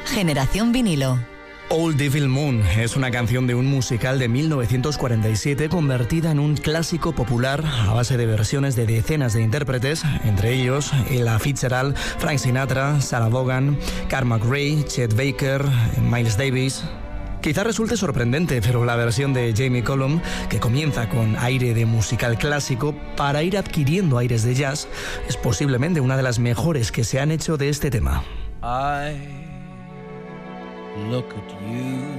Generación Vinilo. Old Devil Moon es una canción de un musical de 1947 convertida en un clásico popular a base de versiones de decenas de intérpretes, entre ellos Ella Fitzgerald, Frank Sinatra, Sarah Vaughan, Carl McRae, Chet Baker, Miles Davis. Quizá resulte sorprendente, pero la versión de Jamie Cullum, que comienza con aire de musical clásico para ir adquiriendo aires de jazz, es posiblemente una de las mejores que se han hecho de este tema. I look at you